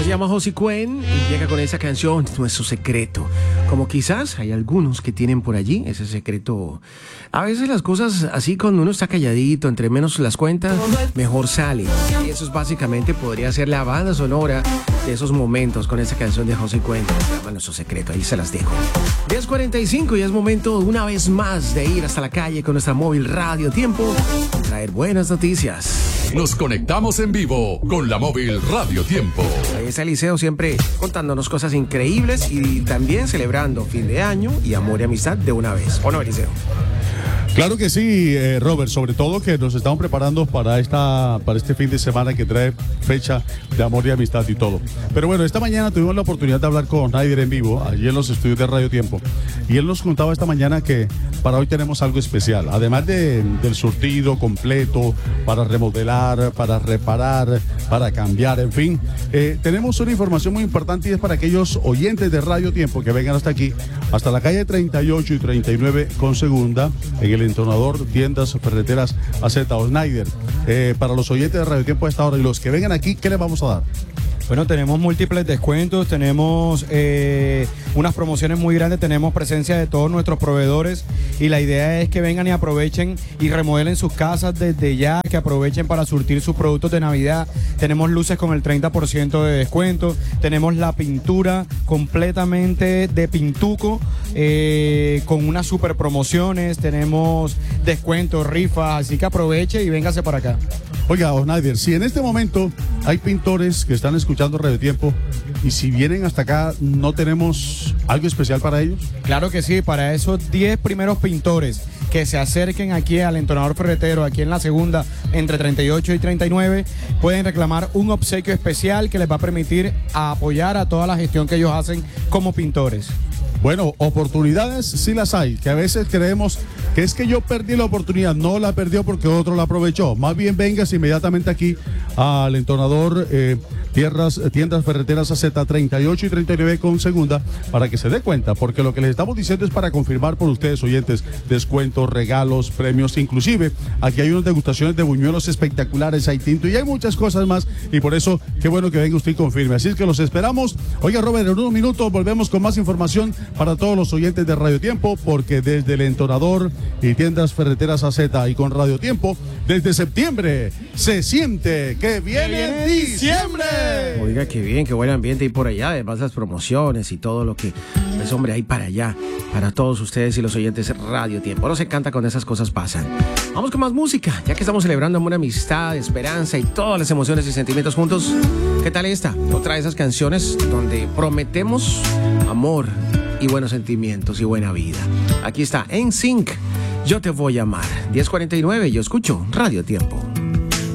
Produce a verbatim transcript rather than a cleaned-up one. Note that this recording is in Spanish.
Se llama José Cuen y llega con esa canción, Nuestro Secreto. Como quizás hay algunos que tienen por allí ese secreto. A veces las cosas así, cuando uno está calladito, entre menos las cuentas, mejor sale. Y eso es básicamente, podría ser la banda sonora de esos momentos con esa canción de José Cuen. Se llama Nuestro Secreto, ahí se las dejo. diez cuarenta y cinco y es momento una vez más de ir hasta la calle con nuestra móvil Radio Tiempo y traer buenas noticias. Nos conectamos en vivo con la móvil Radio Tiempo. Ahí está Eliseo siempre contándonos cosas increíbles y también celebrando fin de año y amor y amistad de una vez. ¿O no, Eliseo? Claro que sí, eh, Robert, sobre todo que nos estamos preparando para esta para este fin de semana que trae fecha de amor y amistad y todo. Pero bueno, esta mañana tuvimos la oportunidad de hablar con Ryder en vivo, allí en los estudios de Radio Tiempo, y él nos contaba esta mañana que para hoy tenemos algo especial, además de, del surtido completo, para remodelar, para reparar, para cambiar, en fin, eh, tenemos una información muy importante y es para aquellos oyentes de Radio Tiempo que vengan hasta aquí, hasta la calle treinta y ocho y treinta y nueve con segunda, en el entonador Tiendas Ferreteras A Z o Snyder. Eh, para los oyentes de Radio Tiempo a esta hora y los que vengan aquí, ¿qué les vamos a dar? Bueno, tenemos múltiples descuentos, tenemos eh, unas promociones muy grandes, tenemos presencia de todos nuestros proveedores y la idea es que vengan y aprovechen y remodelen sus casas desde ya, que aprovechen para surtir sus productos de Navidad. Tenemos luces con el treinta por ciento de descuento, tenemos la pintura completamente de Pintuco eh, con unas super promociones, tenemos descuentos, rifas, así que aproveche y véngase para acá. Oiga, Osnader, si en este momento hay pintores que están escuchando Radio Tiempo y si vienen hasta acá, ¿no tenemos algo especial para ellos? Claro que sí, para esos diez primeros pintores que se acerquen aquí al entonador ferretero, aquí en la segunda, entre treinta y ocho y treinta y nueve, pueden reclamar un obsequio especial que les va a permitir apoyar a toda la gestión que ellos hacen como pintores. Bueno, oportunidades sí las hay, que a veces creemos que es que yo perdí la oportunidad, no la perdió porque otro la aprovechó. Más bien vengas inmediatamente aquí al entonador eh, tierras, Tiendas Ferreteras A Z treinta y ocho y treinta y nueve con segunda para que se dé cuenta, porque lo que les estamos diciendo es para confirmar por ustedes, oyentes, descuentos, regalos, premios, inclusive aquí hay unas degustaciones de buñuelos espectaculares, hay tinto y hay muchas cosas más y por eso qué bueno que venga usted y confirme. Así es que los esperamos. Oiga, Robert, en unos minutos volvemos con más información para todos los oyentes de Radio Tiempo, porque desde el entonador y Tiendas Ferreteras A Z y con Radio Tiempo, desde septiembre se siente que viene diciembre. Oiga, qué bien, qué buen ambiente y por allá, además las promociones y todo lo que es, hombre, hay para allá, para todos ustedes y los oyentes de Radio Tiempo. Nos encanta cuando esas cosas pasan. Vamos con más música, ya que estamos celebrando amor, amistad, esperanza y todas las emociones y sentimientos juntos. ¿Qué tal esta? Otra de esas canciones donde prometemos amor y buenos sentimientos y buena vida. Aquí está, N Sync, Yo Te Voy a Amar. diez cuarenta y nueve, yo escucho Radio Tiempo.